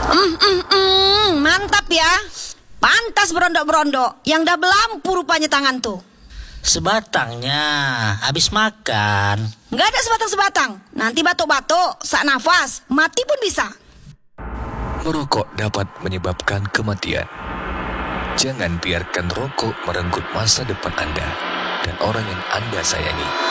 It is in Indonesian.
Mantap ya. Pantas berondok-berondok. Yang dah belampu rupanya tangan tuh. Sebatangnya, habis makan. Nggak ada sebatang-sebatang. Nanti batuk-batuk, sak nafas, mati pun bisa. Merokok dapat menyebabkan kematian. Jangan biarkan rokok merenggut masa depan Anda dan orang yang Anda sayangi.